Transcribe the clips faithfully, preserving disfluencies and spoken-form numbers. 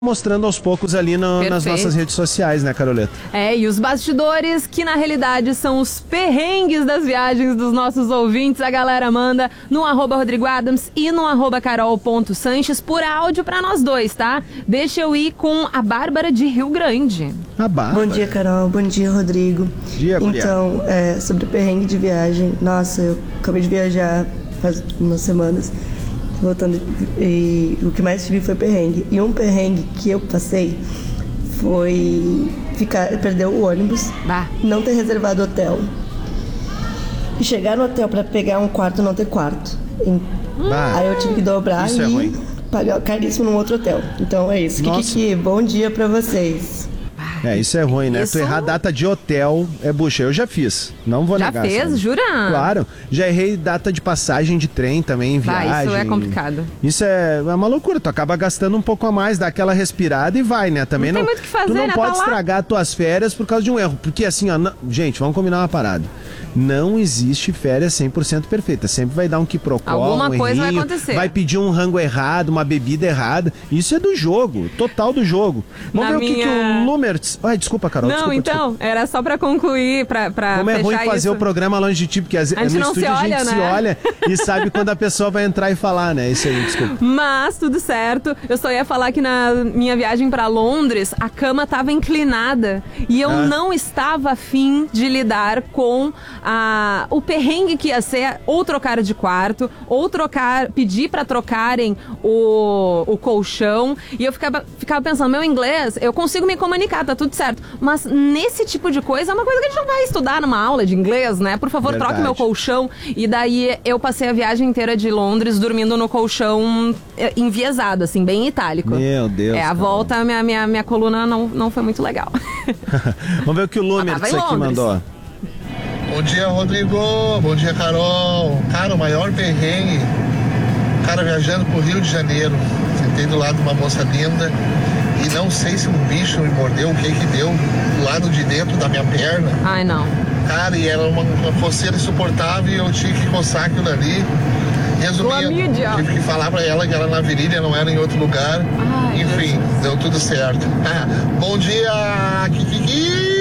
mostrando aos poucos ali no, nas nossas redes sociais, né, Caroleta? É, e os bastidores, que na realidade são os perrengues das viagens dos nossos ouvintes, a galera manda no arroba Rodrigo Adams e no arroba carol.sanches por áudio pra nós dois, tá? Deixa eu ir com a Bárbara de Rio Grande. A Bárbara. Bom dia, Carol. Bom dia, Rodrigo. Bom dia, Então, é, sobre perrengue de viagem, nossa, eu acabei de viajar faz umas semanas. Voltando, e o que mais tive foi perrengue. E um perrengue que eu passei foi ficar, perder o ônibus, bah. não ter reservado hotel. E chegar no hotel para pegar um quarto, não ter quarto. Bah. Aí eu tive que dobrar Isso e é ruim. pagar caríssimo num outro hotel. Então é isso. Nossa. Kiki, bom dia para vocês. É, isso é ruim, né? Isso... Tu errar data de hotel é bucha. Eu já fiz, não vou Já negar. fez? Sabe? Jura? Claro. Já errei data de passagem de trem também, em Vai, viagem. isso é complicado. Isso é, é uma loucura. Tu acaba gastando um pouco a mais, dá aquela respirada e vai, né? Também não não, tem muito o que fazer, tu não né? pode Tá lá. estragar tuas férias por causa de um erro. Porque assim, ó, não... gente, vamos combinar uma parada. Não existe férias cem por cento perfeita. Sempre vai dar um quiprocó, Alguma um coisa vai errinho, acontecer. vai pedir um rango errado, uma bebida errada. Isso é do jogo, total do jogo. Vamos Na ver o que, minha- que o Lumertz... Ai, desculpa, Carol. Não, desculpa, então, desculpa. era só pra concluir, pra, pra Como é fechar ruim fazer isso. o programa longe de ti, porque às- A gente no não se estúdio a gente olha, se né? olha e sabe quando a pessoa vai entrar e falar, né? Isso aí, desculpa. Mas tudo certo. Eu só ia falar que na minha viagem pra Londres, a cama tava inclinada e eu Ah. não estava afim de lidar com a, o perrengue que ia ser ou trocar de quarto, ou trocar, pedir pra trocarem o, o colchão. E eu ficava, ficava pensando, meu inglês, eu consigo me comunicar, tá tudo certo. Mas nesse tipo de coisa, é uma coisa que a gente não vai estudar numa aula de inglês, né? Por favor, Verdade. troque meu colchão. E daí eu passei a viagem inteira de Londres dormindo no colchão eh, enviesado, assim, bem itálico. Meu Deus. É, a cara. volta, minha, minha, minha coluna não, não foi muito legal. Vamos ver o que o Ah, Lumertz tava em aqui Londres. mandou. Bom dia, Rodrigo. Bom dia, Carol. Cara, o maior perrengue. Cara, viajando pro Rio de Janeiro. Sentei do lado de uma moça linda e não sei se um bicho me mordeu, o que que deu do lado de dentro da minha perna. Ai, não. Cara, e era uma, uma coceira insuportável e eu tinha que coçar aquilo ali. Resumindo, Clamídia. tive que falar pra ela que era na virilha, não era em outro lugar. Ai, Enfim, deu tudo certo. Bom dia, Kikiki!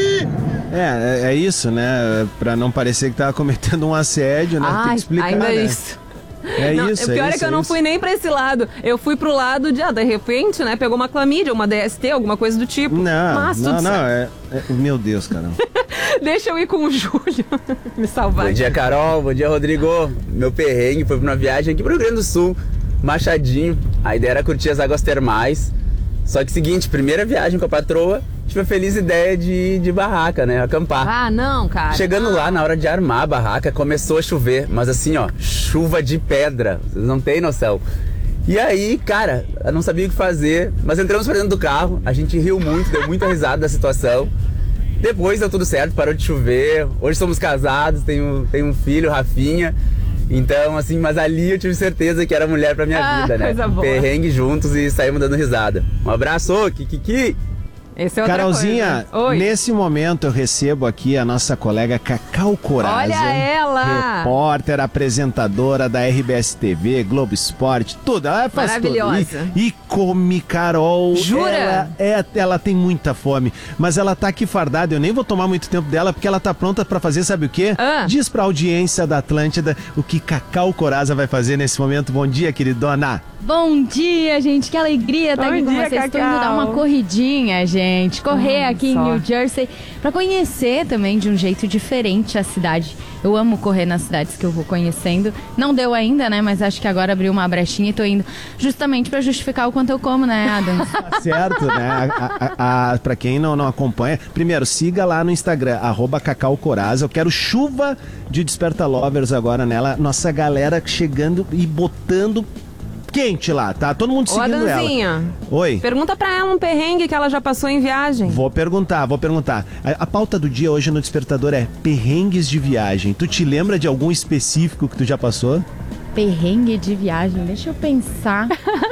É, é, é isso, né? Pra não parecer que tava cometendo um assédio, né? Tem Ai, que explicar, ainda né? isso. É Não, isso, o pior é, isso, que eu não isso. fui nem pra esse lado. Eu fui pro lado de, ah, de repente, né, pegou uma clamídia, uma D S T, alguma coisa do tipo. Não, Mas não, tudo não, certo. é, é- Meu Deus, cara. Deixa eu ir com o Júlio me salvar. Bom dia, Carol. Bom dia, Rodrigo. Meu perrengue foi pra uma viagem aqui pro Rio Grande do Sul, Machadinho. A ideia era curtir as águas termais. Só que seguinte, primeira viagem com a patroa, tive a feliz ideia de, de barraca, né? Acampar. Ah, não, cara. Chegando não. lá, na hora de armar a barraca, começou a chover. Mas assim, ó, chuva de pedra. Vocês não têm noção. E aí, cara, eu não sabia o que fazer. Mas entramos pra dentro do carro, a gente riu muito, deu muita risada da situação. Depois deu tudo certo, parou de chover. Hoje somos casados, tenho, tenho um filho, Rafinha. Então, assim, mas ali eu tive certeza que era mulher pra minha Ah, vida, né? coisa boa. Perrengue juntos e saímos dando risada. Um abraço, Kikiki! Esse é outra Carolzinha, coisa. Oi. nesse momento eu recebo aqui a nossa colega Cacau Corazza. Olha ela! Repórter, apresentadora da R B S T V, Globo Esporte, tudo. Ela faz tudo. Maravilhosa. E, e come, Carol. Jura? Ela, é, ela tem muita fome, mas ela tá aqui fardada. Eu nem vou tomar muito tempo dela, porque ela tá pronta pra fazer, sabe o quê? Ah. Diz pra audiência da Atlântida o que Cacau Corazza vai fazer nesse momento. Bom dia, queridona. Bom dia, gente. Que alegria estar Bom aqui com dia, vocês. Estou indo Cacau. dar uma corridinha, gente. Correr Olha aqui em só. New Jersey para conhecer também de um jeito diferente a cidade. Eu amo correr nas cidades que eu vou conhecendo. Não deu ainda, né? Mas acho que agora abriu uma brechinha e tô indo justamente para justificar o quanto eu como, né, Adam? Tá certo, né? A, a, a, pra quem não, não acompanha, primeiro, siga lá no Instagram, arroba Cacau Corazza. Eu quero chuva de Desperta Lovers agora nela. Nossa galera chegando e botando quente lá, tá? Todo mundo Ô, seguindo Adanzinha, ela. Oi. pergunta pra ela um perrengue que ela já passou em viagem. Vou perguntar, vou perguntar. A, a pauta do dia hoje no Despertador é perrengues de viagem. Tu te lembra de algum específico que tu já passou? Perrengue de viagem. Deixa eu pensar.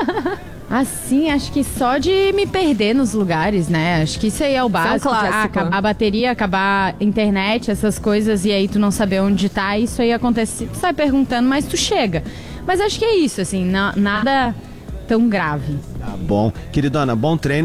Assim, acho que só de me perder nos lugares, né? Acho que isso aí é o básico. Isso é um de, ah, clássico. acabar a bateria, acabar a internet, essas coisas, e aí tu não saber onde tá. Isso aí acontece. Tu sai perguntando, mas tu chega. Mas acho que é isso, assim, na- nada tão grave. Tá bom. Queridona, bom treino.